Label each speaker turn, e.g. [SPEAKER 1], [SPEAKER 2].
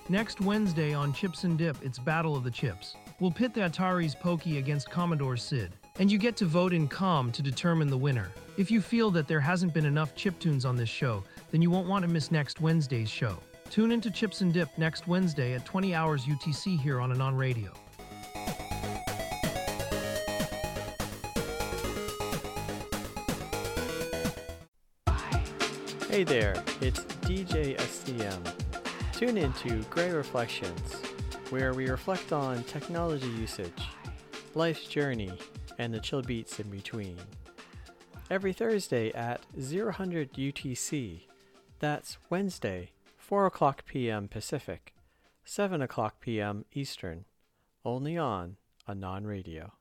[SPEAKER 1] Next Wednesday on Chips and Dip, it's Battle of the Chips. We'll pit the Atari's Pokey against Commodore Sid, and you get to vote in calm to determine the winner. If you feel that there hasn't been enough chiptunes on this show, then you won't want to miss next Wednesday's show. Tune into Chips and Dip next Wednesday at 20 hours UTC here on Anon Radio.
[SPEAKER 2] Hey there, it's DJ SCM. Tune into Grey Reflections, where we reflect on technology usage, life's journey, and the chill beats in between. Every Thursday at 0000 UTC, that's Wednesday, 4 o'clock p.m. Pacific, 7 o'clock p.m. Eastern, only on Anon Radio.